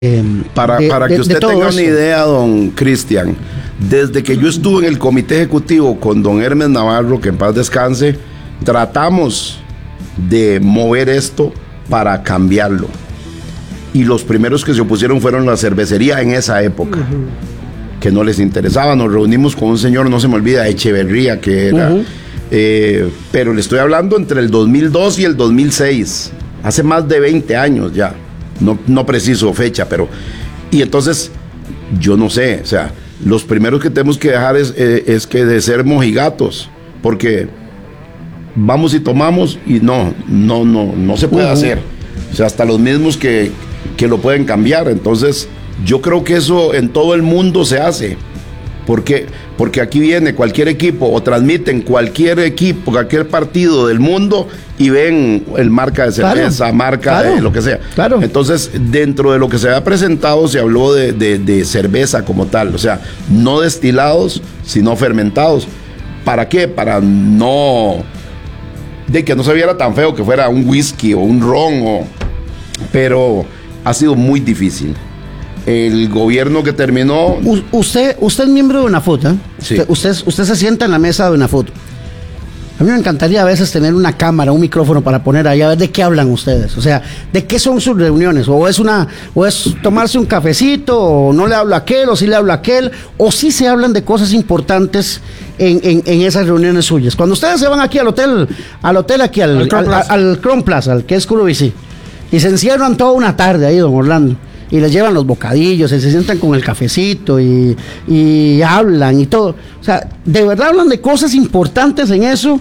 Para que usted tenga una idea, don Cristian, desde que yo estuve en el comité ejecutivo con don Hermes Navarro, que en paz descanse, tratamos de mover esto para cambiarlo. Y los primeros que se opusieron fueron la cervecería en esa época, que no les interesaba. Nos reunimos con un señor, no se me olvida, Echeverría, que era... pero le estoy hablando entre el 2002 y el 2006, hace más de 20 años ya. No preciso fecha, pero... Y entonces, yo no sé, o sea, los primeros que tenemos que dejar es que de ser mojigatos, porque vamos y tomamos y no se puede hacer. O sea, hasta los mismos que lo pueden cambiar. Entonces, yo creo que eso en todo el mundo se hace. Porque aquí viene cualquier equipo o transmiten cualquier equipo, cualquier partido del mundo y ven el marca de cerveza, marca de lo que sea. Claro. Entonces, dentro de lo que se ha presentado, se habló de cerveza como tal. O sea, no destilados, sino fermentados. ¿Para qué? Para de que no se viera tan feo que fuera un whisky o un ron. Pero ha sido muy difícil. El gobierno que terminó... Usted es miembro de UNAFUT, ¿eh? Sí. Usted se sienta en la mesa de UNAFUT. A mí me encantaría a veces tener una cámara, un micrófono para poner ahí a ver de qué hablan ustedes. O sea, de qué son sus reuniones. O es tomarse un cafecito, o no le hablo a aquel, o sí le hablo a aquel, o sí se hablan de cosas importantes en esas reuniones suyas. Cuando ustedes se van aquí al hotel aquí al Crown Plaza, al que es Culo Bici, y se encierran toda una tarde ahí, don Orlando, y les llevan los bocadillos, y se sientan con el cafecito y hablan y todo. O sea, ¿de verdad hablan de cosas importantes en eso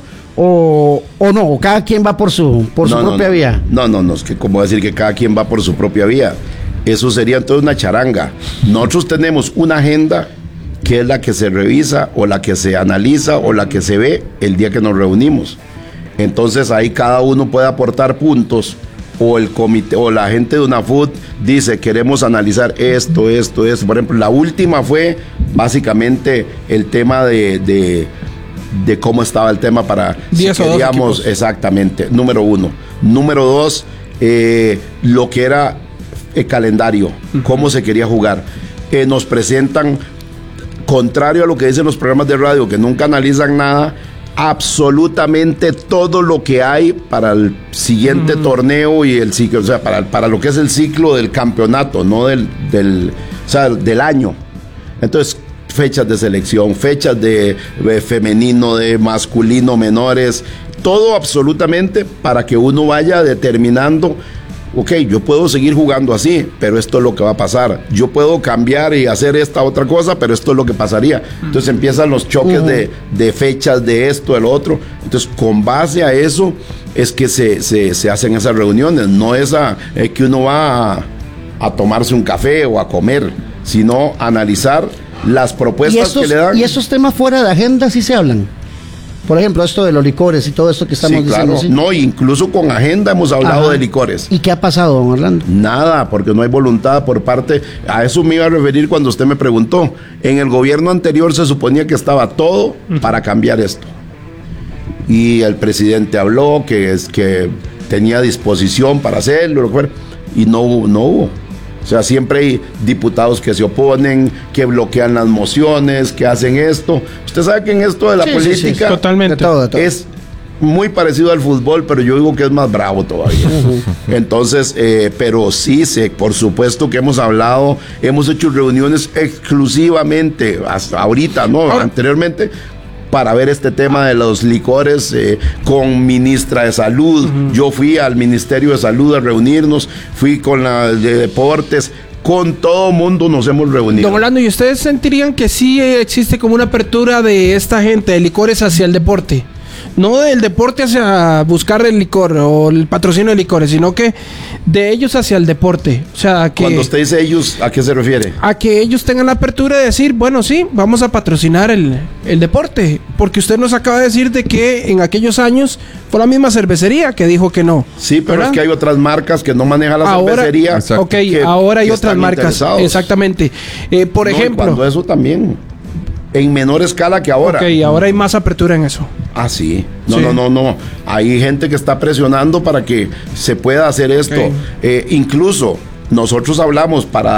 o no? ¿O cada quien va por su propia vía? No, es que como decir que cada quien va por su propia vía. Eso sería entonces una charanga. Nosotros tenemos una agenda que es la que se revisa o la que se analiza o la que se ve el día que nos reunimos. Entonces ahí cada uno puede aportar puntos. O el comité o la gente de UNAFUT dice, queremos analizar esto. Por ejemplo, la última fue básicamente el tema de cómo estaba el tema para... 10 si queríamos, exactamente, número 1. Número 2, lo que era el calendario, cómo se quería jugar. Nos presentan, contrario a lo que dicen los programas de radio, que nunca analizan nada, absolutamente todo lo que hay para el siguiente torneo y el ciclo, o sea, para lo que es el ciclo del campeonato, no del año. Entonces, fechas de selección, fechas de femenino, de masculino, menores, todo absolutamente para que uno vaya determinando. Ok, yo puedo seguir jugando así, pero esto es lo que va a pasar. Yo puedo cambiar y hacer esta otra cosa, pero esto es lo que pasaría. Entonces empiezan los choques de fechas, de esto, de lo otro. Entonces, con base a eso es que se hacen esas reuniones. No es que uno va a tomarse un café o a comer, sino analizar las propuestas que le dan. ¿Y esos temas fuera de agenda sí se hablan? Por ejemplo, esto de los licores y todo esto que estamos diciendo. ¿Sí? No, incluso con agenda hemos hablado de licores. ¿Y qué ha pasado, don Orlando? Nada, porque no hay voluntad por parte... A eso me iba a referir cuando usted me preguntó. En el gobierno anterior se suponía que estaba todo para cambiar esto. Y el presidente habló que tenía disposición para hacerlo, lo que fuera, y no hubo. O sea, siempre hay diputados que se oponen, que bloquean las mociones, que hacen esto. Usted sabe que en esto de la política totalmente. De todo. Es muy parecido al fútbol, pero yo digo que es más bravo todavía. Entonces, pero sí, por supuesto que hemos hablado, hemos hecho reuniones exclusivamente, hasta ahorita, ¿no? Anteriormente, para ver este tema de los licores con ministra de Salud. Yo fui al Ministerio de Salud a reunirnos, fui con la de Deportes, con todo mundo nos hemos reunido. Don Orlando, ¿y ustedes sentirían que sí existe como una apertura de esta gente de licores hacia el deporte? No del deporte hacia buscar el licor o el patrocinio de licores, sino que de ellos hacia el deporte. O sea, que... Cuando usted dice ellos, ¿a qué se refiere? A que ellos tengan la apertura de decir, bueno, sí, vamos a patrocinar el deporte. Porque usted nos acaba de decir de que en aquellos años fue la misma cervecería que dijo que no. Sí, pero ¿verdad? Es que hay otras marcas que no maneja la cervecería. Ok, ahora hay otras marcas. Exactamente. Por ejemplo... Cuando eso también... En menor escala que ahora. Ok, ahora hay más apertura en eso. Ah, sí. No. Hay gente que está presionando para que se pueda hacer esto. Incluso nosotros hablamos para